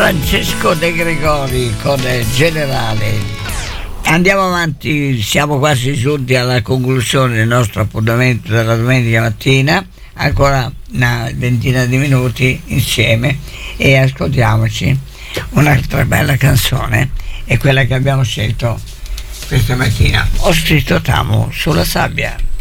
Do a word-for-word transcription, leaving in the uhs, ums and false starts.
Francesco De Gregori con Generale. Andiamo avanti, siamo quasi giunti alla conclusione del nostro appuntamento della domenica mattina, ancora una ventina di minuti insieme e ascoltiamoci un'altra bella canzone, è quella che abbiamo scelto questa mattina. Ho scritto T'amo sulla sabbia.